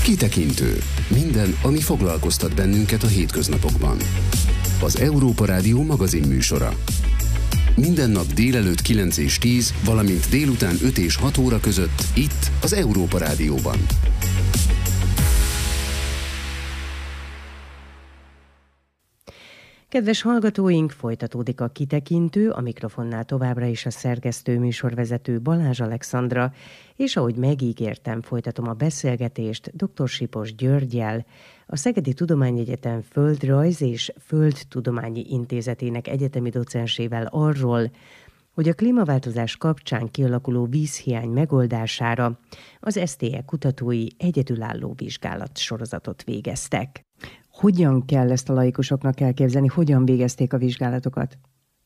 Kitekintő. Minden, ami foglalkoztat bennünket a hétköznapokban. Az Európa Rádió magazin műsora. Minden nap délelőtt 9 és 10, valamint délután 5 és 6 óra között itt az Európa Rádióban. Kedves hallgatóink, folytatódik a Kitekintő, a mikrofonnál továbbra is a szerkesztő műsorvezető Balázs Alexandra, és ahogy megígértem, folytatom a beszélgetést dr. Sipos Györggyel, a Szegedi Tudományegyetem Földrajz és Földtudományi Intézetének egyetemi docensével arról, hogy a klímaváltozás kapcsán kialakuló vízhiány megoldására az SZTE kutatói egyedülálló vizsgálatsorozatot végeztek. Hogyan kell ezt a laikusoknak elképzelni? Hogyan végezték a vizsgálatokat?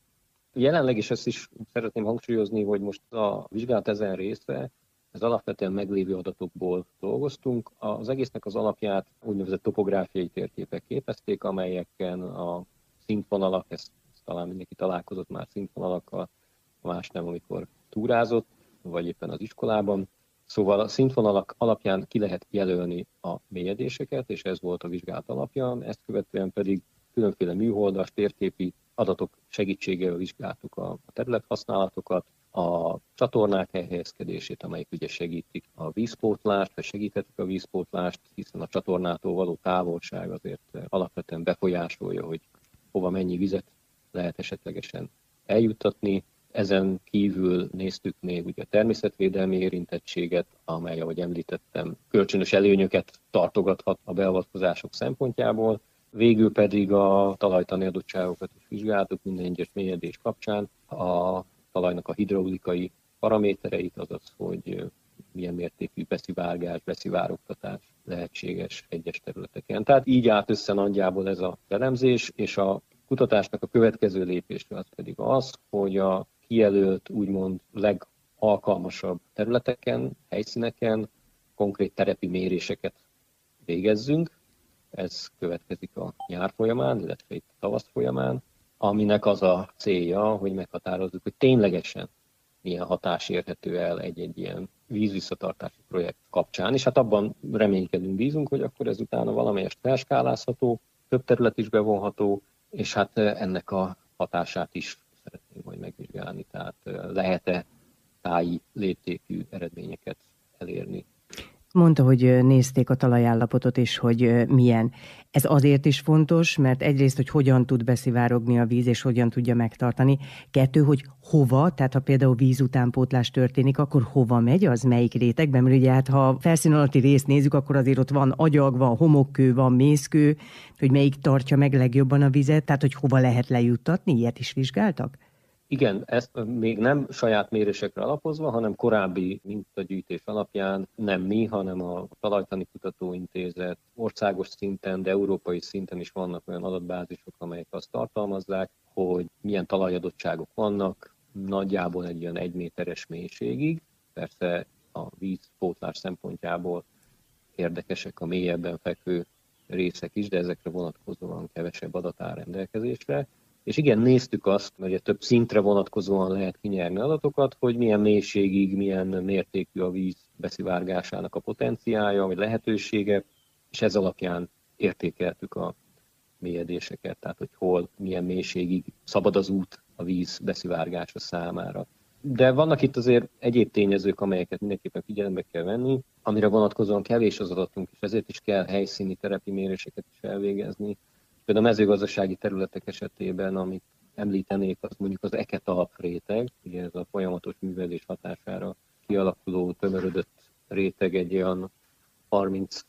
Jelenleg is ezt is szeretném hangsúlyozni, hogy most a vizsgálat ezen része, ez alapvetően meglévő adatokból dolgoztunk. Az egésznek az alapját úgynevezett topográfiai térképek képezték, amelyeken a szintvonalak, ezt talán mindenki találkozott már szintvonalakkal, más nem, amikor túrázott, vagy éppen az iskolában. Szóval a szintvonalak alapján ki lehet jelölni a mélyedéseket, és ez volt a vizsgálat alapja, ezt követően pedig különféle műholdas, térképi adatok segítségével vizsgáltuk a területhasználatokat, a csatornák elhelyezkedését, amelyek ugye segítik a vízpótlást, vagy segíthetik a vízpótlást, hiszen a csatornától való távolság azért alapvetően befolyásolja, hogy hova mennyi vizet lehet esetlegesen eljuttatni. Ezen kívül néztük még ugye a természetvédelmi érintettséget, amely, ahogy említettem, kölcsönös előnyöket tartogathat a beavatkozások szempontjából. Végül pedig a talajtani adottságokat is vizsgáltuk minden egyes mélyedés kapcsán. A talajnak a hidraulikai paramétereit, azaz, hogy milyen mértékű beszivárgás, beszivárogtatás lehetséges egyes területeken. Tehát így állt össze nagyjából ez a elemzés, és a kutatásnak a következő lépése az pedig az, hogy a kijelölt, úgymond legalkalmasabb területeken, helyszíneken konkrét terepi méréseket végezzünk. Ez következik a nyár folyamán, illetve itt a tavasz folyamán, aminek az a célja, hogy meghatározzuk, hogy ténylegesen milyen hatás érhető el egy ilyen vízvisszatartási projekt kapcsán. És hát abban reménykedünk, bízunk, hogy akkor ez utána valamelyest felskálázható, több terület is bevonható, és hát ennek a hatását is szeretném majd megvizsgálni, tehát lehet-e táji léptékű eredményeket elérni. Mondta, hogy nézték a talajállapotot is, hogy milyen. Ez azért is fontos, mert egyrészt, hogy hogyan tud beszivárogni a víz, és hogyan tudja megtartani. Kettő, hogy hova, tehát ha például vízutánpótlás történik, akkor hova megy az, melyik rétegben? Mert ugye hát ha felszín alatti részt nézzük, akkor azért ott van agyag, van homokkő, van mészkő, hogy melyik tartja meg legjobban a vizet, tehát hogy hova lehet lejuttatni, ilyet is vizsgáltak? Igen, ezt még nem saját mérésekre alapozva, hanem korábbi mintagyűjtés alapján nem mi, hanem a Talajtani Kutatóintézet országos szinten, de európai szinten is vannak olyan adatbázisok, amelyek azt tartalmazzák, hogy milyen talajadottságok vannak, nagyjából egy olyan 1 méteres mélységig. Persze a vízpótlás szempontjából érdekesek a mélyebben fekvő részek is, de ezekre vonatkozóan kevesebb adat áll rendelkezésre. És igen, néztük azt, hogy több szintre vonatkozóan lehet kinyerni adatokat, hogy milyen mélységig, milyen mértékű a víz beszivárgásának a potenciálja, vagy lehetősége, és ez alapján értékeltük a mélyedéseket, tehát hogy hol, milyen mélységig szabad az út a víz beszivárgása számára. De vannak itt azért egyéb tényezők, amelyeket mindenképpen figyelembe kell venni, amire vonatkozóan kevés az adatunk, és ezért is kell helyszíni terepi méréseket is elvégezni. Például a mezőgazdasági területek esetében, amit említenék, az mondjuk az eketalp réteg, ugye ez a folyamatos művelés hatására kialakuló tömörödött réteg egy olyan 30-40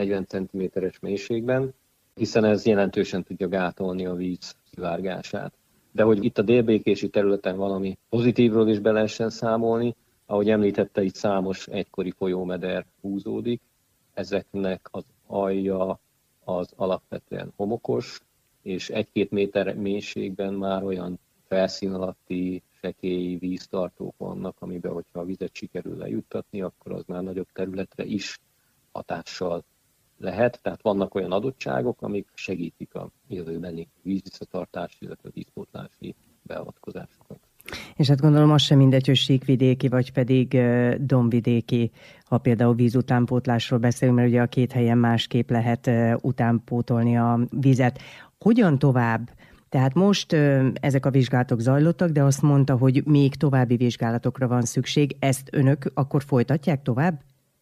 cm-es mélységben, hiszen ez jelentősen tudja gátolni a víz szivárgását. De hogy itt a délbékési területen valami pozitívról is be lehessen számolni, ahogy említette, itt számos egykori folyómeder húzódik, ezeknek az alja az alapvetően homokos, és 1-2 méter mélységben már olyan felszín alatti sekély víztartók vannak, amiben, hogyha a vizet sikerül lejuttatni, akkor az már nagyobb területre is hatással lehet. Tehát vannak olyan adottságok, amik segítik a jövőbeni vízvisszatartási, illetve vízpótlási beavatkozásokat. És hát gondolom az sem mindegy, hogy síkvidéki vagy pedig dombvidéki, ha például vízutánpótlásról beszélünk, mert ugye a két helyen másképp lehet utánpótolni a vizet. Hogyan tovább? Tehát most ezek a vizsgálatok zajlottak, de azt mondta, hogy még további vizsgálatokra van szükség. Ezt önök akkor folytatják tovább?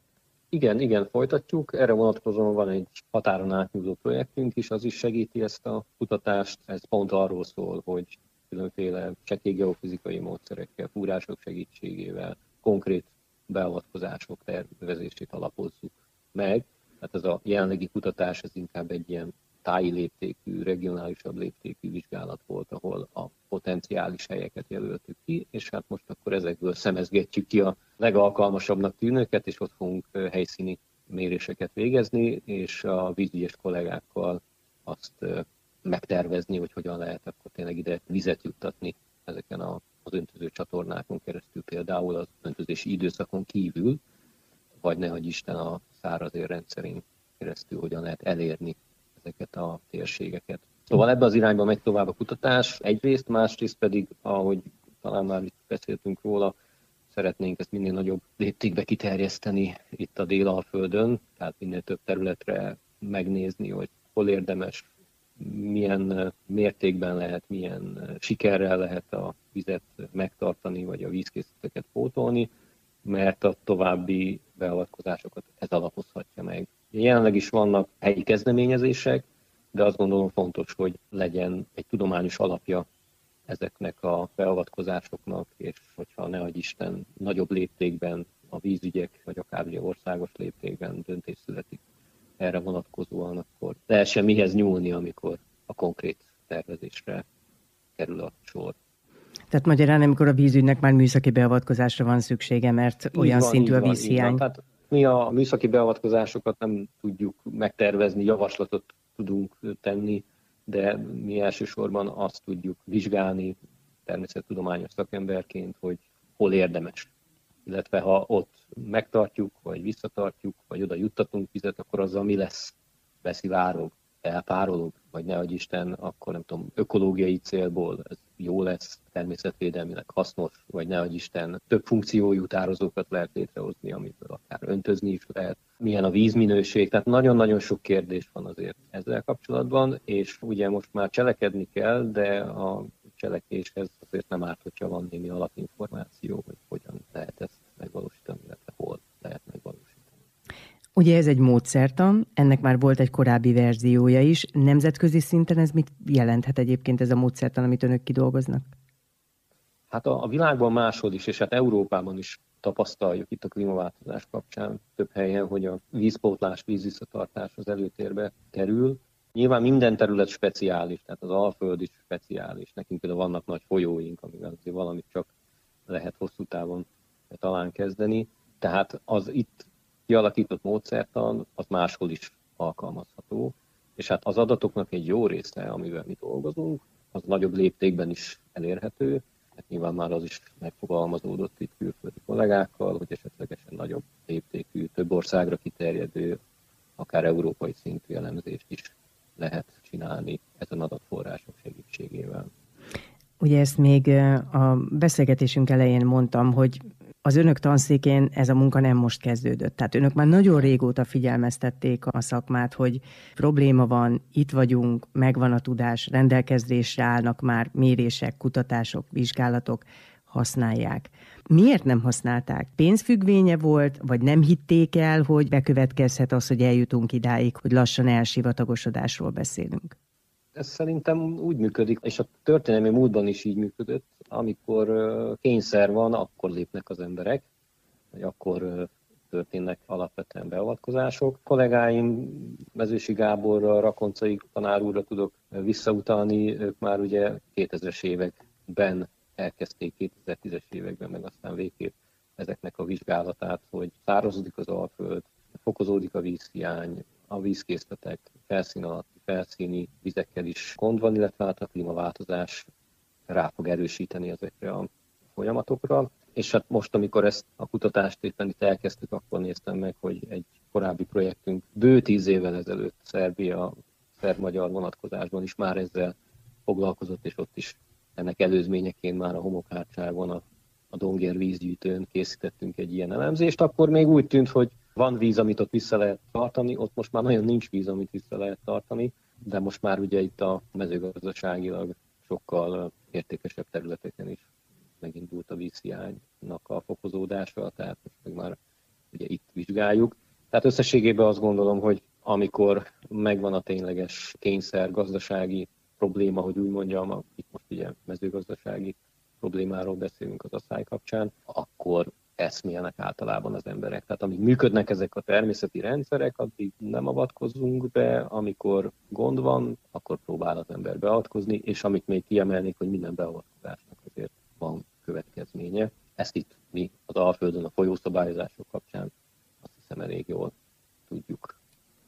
Igen, folytatjuk. Erre vonatkozóan van egy határon átnyúló projektünk is, az is segíti ezt a kutatást. Ez pont arról szól, hogy különféle csekély geofizikai módszerekkel, fúrások segítségével konkrét beavatkozások tervezését alapozzuk meg. Tehát ez a jelenlegi kutatás, ez inkább egy ilyen táji léptékű, regionálisabb léptékű vizsgálat volt, ahol a potenciális helyeket jelöltük ki, és hát most akkor ezekből szemezgetjük ki a legalkalmasabbnak tűnőket, és ott fogunk helyszíni méréseket végezni, és a vízügyes kollégákkal azt megtervezni, hogy hogyan lehet akkor tényleg ide vizet juttatni ezeken az öntöző csatornákon keresztül, például az öntözési időszakon kívül, vagy nehogy Isten a száraz érrendszerén keresztül hogyan lehet elérni ezeket a térségeket. Szóval ebbe az irányba megy tovább a kutatás egyrészt, másrészt pedig, ahogy talán már itt beszéltünk róla, szeretnénk ezt minél nagyobb léptékbe kiterjeszteni itt a Délalföldön, tehát minél több területre megnézni, hogy hol érdemes, milyen mértékben lehet, milyen sikerrel lehet a vizet megtartani, vagy a vízkészleteket pótolni, mert a további beavatkozásokat ez alapozhatja meg. Jelenleg is vannak helyi kezdeményezések, de azt gondolom fontos, hogy legyen egy tudományos alapja ezeknek a beavatkozásoknak, és hogyha ne adj Isten nagyobb léptékben a vízügyek, vagy akár ugye országos léptékben döntés születik erre vonatkozóan, akkor lehessen mihez nyúlni, amikor a konkrét tervezésre kerül a sor. Tehát magyarán, amikor a vízügynek már műszaki beavatkozásra van szüksége, mert olyan szintű a vízhiány. Tehát mi a műszaki beavatkozásokat nem tudjuk megtervezni, javaslatot tudunk tenni, de mi elsősorban azt tudjuk vizsgálni természettudományos szakemberként, hogy hol érdemes. Illetve ha ott megtartjuk, vagy visszatartjuk, vagy oda juttatunk vizet, akkor azzal mi lesz? Beszivárog, elpárolog, vagy nehogy Isten, akkor nem tudom, ökológiai célból ez jó lesz, természetvédelmileg hasznos, vagy nehogy Isten, több funkciójú tározókat lehet létrehozni, amiből akár öntözni is lehet. Milyen a vízminőség, tehát nagyon-nagyon sok kérdés van azért ezzel kapcsolatban, és ugye most már cselekedni kell, de a cselekvéshez azért nem árt, hogyha van némi alapinformáció, hogy hogyan lehet ezt megvalósítani, illetve hol lehet megvalósítani. Ugye ez egy módszertan, ennek már volt egy korábbi verziója is. Nemzetközi szinten ez mit jelenthet egyébként ez a módszertan, amit önök kidolgoznak? Hát a világban máshol is, és hát Európában is tapasztaljuk itt a klímaváltozás kapcsán több helyen, hogy a vízpótlás, vízvisszatartás az előtérbe kerül. Nyilván minden terület speciális, tehát az Alföld is speciális. Nekünk például vannak nagy folyóink, amivel azért valamit csak lehet hosszú távon talán kezdeni. Tehát az itt kialakított módszertan az máshol is alkalmazható. És hát az adatoknak egy jó része, amivel mi dolgozunk, az nagyobb léptékben is elérhető. Hát nyilván már az is megfogalmazódott itt külföldi kollégákkal, hogy esetlegesen nagyobb léptékű, több országra kiterjedő, akár európai szintű elemzést is lehet csinálni ezen adatforrások segítségével. Ugye ezt még a beszélgetésünk elején mondtam, hogy az önök tanszékén ez a munka nem most kezdődött. Tehát önök már nagyon régóta figyelmeztették a szakmát, hogy probléma van, itt vagyunk, megvan a tudás, rendelkezésre állnak már mérések, kutatások, vizsgálatok, használják. Miért nem használták? Pénzfüggvénye volt, vagy nem hitték el, hogy bekövetkezhet az, hogy eljutunk idáig, hogy lassan elsivatagosodásról beszélünk? Ez szerintem úgy működik, és a történelmi múltban is így működött, amikor kényszer van, akkor lépnek az emberek, vagy akkor történnek alapvetően beavatkozások. Kollégáim, Mezősi Gáborra, Rakoncai tanár úrra tudok visszautalni, ők már ugye 2000-es években elkezdték, 2010-es években, meg aztán végképp ezeknek a vizsgálatát, hogy szárazodik az Alföld, fokozódik a vízhiány, a vízkészletek felszín alatti, felszíni vizekkel is gond van, illetve hát a klímaváltozás rá fog erősíteni ezekre a folyamatokra. És hát most, amikor ezt a kutatást éppen itt elkezdtük, akkor néztem meg, hogy egy korábbi projektünk bő 10 évvel ezelőtt szerb-magyar vonatkozásban is már ezzel foglalkozott, és ott is ennek előzményeként már a Homokhátságon, a Dongér vízgyűjtőn készítettünk egy ilyen elemzést, akkor még úgy tűnt, hogy van víz, amit ott vissza lehet tartani, ott most már nagyon nincs víz, amit vissza lehet tartani, de most már ugye itt a mezőgazdaságilag sokkal értékesebb területeken is megindult a vízhiánynak a fokozódása, tehát most meg már ugye itt vizsgáljuk. Tehát összességében azt gondolom, hogy amikor megvan a tényleges kényszer, gazdasági probléma, hogy úgy mondjam, itt most ugye mezőgazdasági problémáról beszélünk az asszály kapcsán, akkor eszmélnek általában az emberek. Tehát amíg működnek ezek a természeti rendszerek, addig nem avatkozunk be, amikor gond van, akkor próbál az ember beavatkozni, és amit még kiemelnék, hogy minden beavatkozásnak azért van következménye. Ezt itt mi az Alföldön a folyószabályozások kapcsán azt hiszem elég jól tudjuk.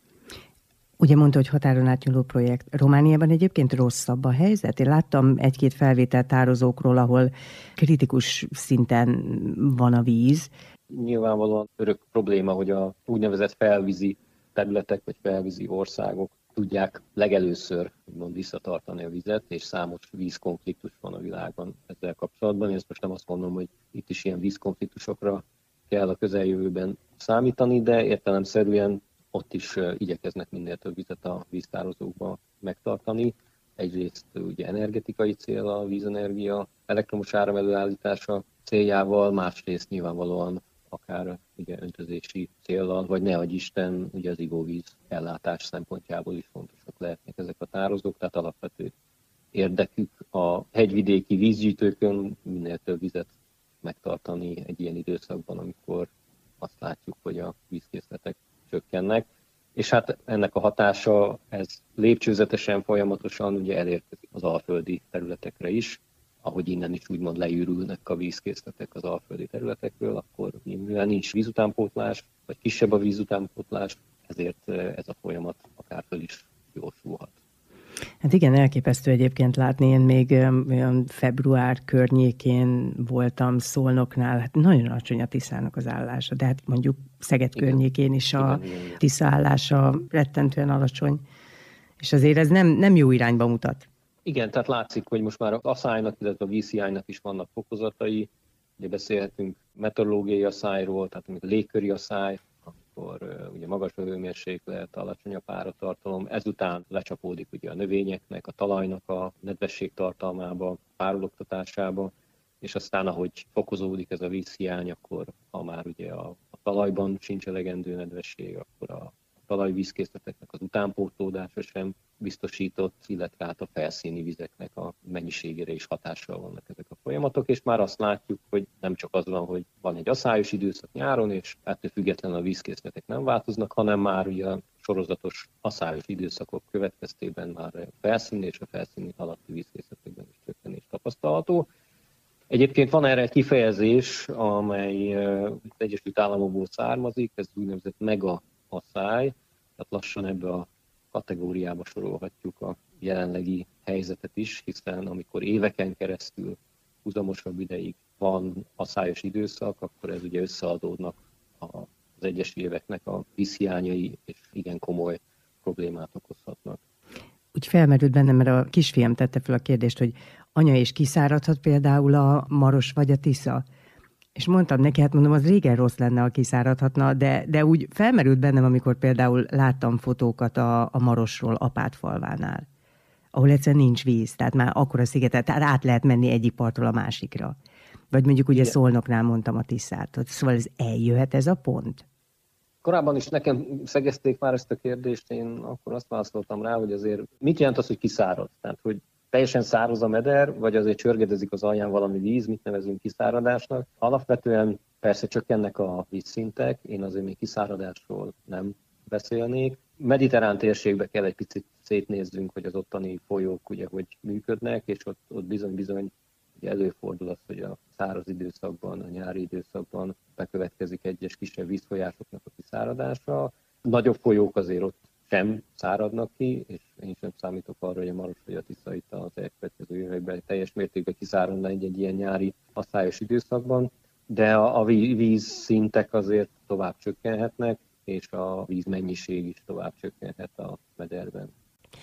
Ugye mondta, hogy határon átnyúló projekt. Romániában egyébként rosszabb a helyzet? Én láttam egy-két felvételt tározókról, ahol kritikus szinten van a víz. Nyilvánvalóan örök probléma, hogy a úgynevezett felvízi területek vagy felvízi országok tudják legelőször visszatartani a vizet, és számos vízkonfliktus van a világban ezzel kapcsolatban. Én ezt most nem azt mondom, hogy itt is ilyen vízkonfliktusokra kell a közeljövőben számítani, de értelemszerűen ott is igyekeznek minél több vizet a víztározókba megtartani. Egyrészt ugye energetikai cél a vízenergia, elektromos áram előállítása céljával, másrészt nyilvánvalóan akár ugye öntözési céllal, vagy ne adj Isten, ugye az ivóvíz ellátás szempontjából is fontosak lehetnek ezek a tározók, tehát alapvető érdekük a hegyvidéki vízgyűjtőkön minél több vizet megtartani egy ilyen időszakban, amikor azt látjuk, hogy a vízkészletek csökkennek. És hát ennek a hatása, ez lépcsőzetesen, folyamatosan ugye elérkezik az alföldi területekre is, ahogy innen is úgymond leűrülnek a vízkészletek az alföldi területekről, akkor mivel nincs vízutánpótlás, vagy kisebb a vízutánpótlás, ezért ez a folyamat akár föl is gyorsulhat. Hát igen, elképesztő egyébként látni. Én még olyan február környékén voltam Szolnoknál, hát nagyon alacsony a Tiszának az állása, de hát mondjuk Szeged környékén is a Tisza állása rettentően alacsony, és azért ez nem jó irányba mutat. Igen, tehát látszik, hogy most már az asszálynak, illetve a vízhiánynak is vannak fokozatai. Ugye beszélhetünk meteorológiai asszályról, tehát a légköri asszály, akkor ugye magas a hőmérséklet, alacsony a páratartalom, ezután lecsapódik ugye a növényeknek, a talajnak a nedvesség tartalmába, párologtatásába, és aztán ahogy fokozódik ez a vízhiány, akkor ha már ugye a talajban sincs elegendő nedvesség, akkor a talajvízkészleteknek az utánpótlódása sem biztosított, illetve hát a felszíni vizeknek a mennyiségére is hatással vannak ezek a folyamatok, és már azt látjuk, hogy nem csak az van, hogy van egy asszályos időszak nyáron, és ettől függetlenül a vízkészletek nem változnak, hanem már ugye a sorozatos asszályos időszakok következtében már a felszíni és a felszíni alatti vízkészletekben is csökkenés tapasztalható. Egyébként van erre egy kifejezés, amely az Egyesült Államokból származik, ez úgynevezett mega asszály, tehát lassan ebbe a kategóriába sorolhatjuk a jelenlegi helyzetet is, hiszen amikor éveken keresztül húzamosabb ideig van asszályos időszak, akkor ez ugye összeadódnak az egyes éveknek a vízhiányai, és igen komoly problémát okozhatnak. Úgy felmerült bennem, mert a kisfiam tette fel a kérdést, hogy anya, és kiszáradhat például a Maros vagy a Tisza? És mondtam neki, hát mondom, az régen rossz lenne, ha kiszáradhatna, de úgy felmerült bennem, amikor például láttam fotókat a Marosról, Apátfalvánál, ahol egyszerűen nincs víz, tehát már akkora szigetet, tehát át lehet menni egyik partról a másikra. Vagy mondjuk ugye Szolnoknál mondtam a Tiszát, szóval eljöhet ez a pont? Korábban is nekem szegezték már ezt a kérdést, én akkor azt válaszoltam rá, hogy azért mit jelent az, hogy kiszárad? Tehát, hogy teljesen száraz a meder, vagy azért csörgedezik az alján valami víz, mit nevezünk kiszáradásnak. Alapvetően persze csökkennek a vízszintek, én azért még kiszáradásról nem beszélnék. Mediterrán térségbe kell egy picit szétnézzünk, hogy az ottani folyók ugye hogy működnek, és ott bizony előfordul az, hogy a száraz időszakban, a nyári időszakban bekövetkezik egyes kisebb vízfolyásoknak a kiszáradása. Nagyobb folyók azért ott sem száradnak ki, és én sem számítok arra, hogy a Maros vagy a Tisza itt az elkövetkező években teljes mértékben kiszáradna egy ilyen nyári asszályos időszakban, de a vízszintek azért tovább csökkenhetnek, és a vízmennyiség is tovább csökkenhet a mederben.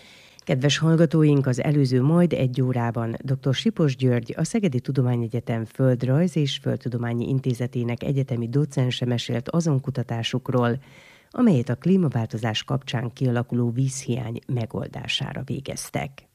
Kedves hallgatóink, az előző majd egy órában dr. Sipos György, a Szegedi Tudományegyetem Földrajz és Földtudományi Intézetének egyetemi docense mesélt azon kutatásukról, amelyet a klímaváltozás kapcsán kialakuló vízhiány megoldására végeztek.